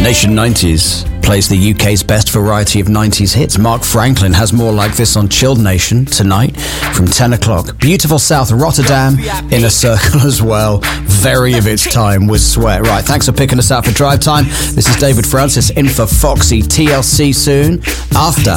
Nation 90s plays the UK's best variety of 90s hits. Mark Franklin has more like this on Chilled Nation tonight from 10 o'clock. Beautiful South Rotterdam, Inner Circle as well. Very of its time with Sweat. Right, thanks for picking us out for Drive Time. This is David Francis in for Foxy. TLC soon after